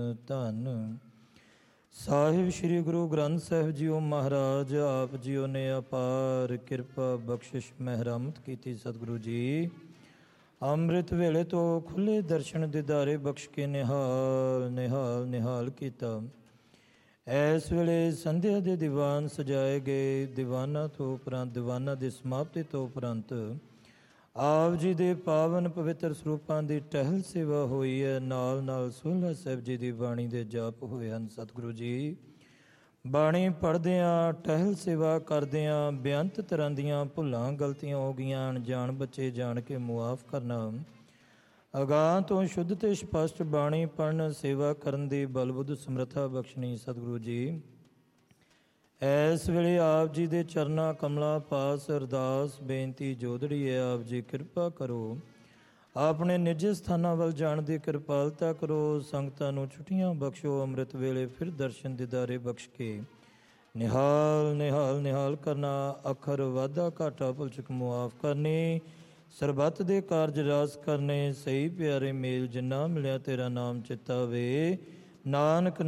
ਧੰਨ। ਸਾਹਿਬ ਸ੍ਰੀ ਗੁਰੂ ਗ੍ਰੰਥ ਸਾਹਿਬ ਜੀਓ ਮਹਾਰਾਜ ਆਪ ਜੀਓ ਨੇ ਅਪਾਰ ਕਿਰਪਾ ਬਖਸ਼ਿਸ਼ ਮਹਿਰਮਤ ਕੀਤੀ। ਸਤਿਗੁਰੂ ਜੀ ਅੰਮ੍ਰਿਤ ਵੇਲੇ ਤੋਂ ਖੁੱਲ੍ਹੇ ਦਰਸ਼ਨ ਦਿਦਾਰੇ ਬਖਸ਼ ਕੇ ਨਿਹਾਲ ਨਿਹਾਲ ਨਿਹਾਲ ਕੀਤਾ। ਇਸ ਵੇਲੇ ਸੰਧਿਆ ਦੇ ਦੀਵਾਨ ਸਜਾਏ ਗਏ। ਦੀਵਾਨਾਂ ਤੋਂ ਉਪਰੰਤ ਦੀਵਾਨਾਂ ਦੀ ਸਮਾਪਤੀ ਤੋਂ ਉਪਰੰਤ ਆਪ ਜੀ ਦੇ ਪਾਵਨ ਪਵਿੱਤਰ ਸਰੂਪਾਂ ਦੀ ਟਹਿਲ ਸੇਵਾ ਹੋਈ ਹੈ। ਨਾਲ ਨਾਲ ਸੋਹਲਾ ਸਾਹਿਬ ਜੀ ਦੀ ਬਾਣੀ ਦੇ ਜਾਪ ਹੋਏ ਹਨ। ਸਤਿਗੁਰੂ ਜੀ ਬਾਣੀ ਪੜ੍ਹਦਿਆਂ ਟਹਿਲ ਸੇਵਾ ਕਰਦਿਆਂ ਬੇਅੰਤ ਤਰ੍ਹਾਂ ਦੀਆਂ ਭੁੱਲਾਂ ਗਲਤੀਆਂ ਹੋ ਗਈਆਂ। ਅਣਜਾਣ ਬੱਚੇ ਜਾਣ ਕੇ ਮੁਆਫ ਕਰਨਾ। ਅਗਾਂਹ ਤੋਂ ਸ਼ੁੱਧ ਤੇ ਸਪਸ਼ਟ ਬਾਣੀ ਪੜ੍ਹਨ ਸੇਵਾ ਕਰਨ ਦੀ ਬਲਬੁੱਧ ਸਮਰੱਥਾ ਬਖਸ਼ਣੀ। ਸਤਿਗੁਰੂ ਜੀ ਇਸ ਵੇਲੇ ਆਪ ਜੀ ਦੇ ਚਰਨਾਂ ਕਮਲਾਂ ਪਾਸ ਅਰਦਾਸ ਬੇਨਤੀ ਜੋਦੜੀ ਹੈ। ਆਪ ਜੀ ਕਿਰਪਾ ਕਰੋ, ਆਪਣੇ ਨਿੱਜ ਸਥਾਨਾਂ ਵੱਲ ਜਾਣ ਦੀ ਕਿਰਪਾਲਤਾ ਕਰੋ। ਸੰਗਤਾਂ ਨੂੰ ਛੁੱਟੀਆਂ ਬਖਸ਼ੋ। ਅੰਮ੍ਰਿਤ ਵੇਲੇ ਫਿਰ ਦਰਸ਼ਨ ਦਿਦਾਰੇ ਬਖਸ਼ ਕੇ ਨਿਹਾਲ ਨਿਹਾਲ ਨਿਹਾਲ ਕਰਨਾ। ਅੱਖਰ ਵਾਧਾ ਘਾਟਾ ਭੁੱਲ ਚੁੱਕ ਮੁਆਫ ਕਰਨੀ। ਸਰਬੱਤ ਦੇ ਕਾਰਜ ਰਾਸ ਕਰਨੇ। ਸਹੀ ਪਿਆਰੇ ਮੇਲ ਜਿੰਨਾ ਮਿਲਿਆ ਤੇਰਾ ਨਾਮ ਚਿਤਾਵੇ। ਨਾਨਕ